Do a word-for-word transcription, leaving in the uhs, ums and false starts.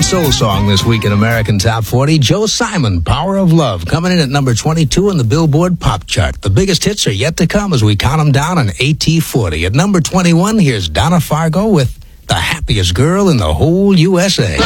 soul song this week in American Top forty. Joe Simon, Power of Love, coming in at number twenty-two on the Billboard Pop Chart. The biggest hits are yet to come as we count them down on A T forty. At number twenty-one, here's Donna Fargo with The Happiest Girl in the Whole U S A.